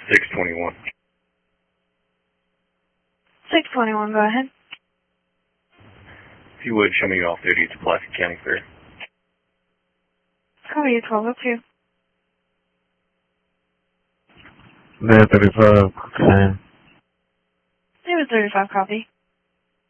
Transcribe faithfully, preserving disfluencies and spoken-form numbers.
six twenty-one. six twenty-one, go ahead. If you would, show me off duty to Pulaski County Fair. Copy you twelve oh two. There, thirty-five, same. It was thirty-five, copy.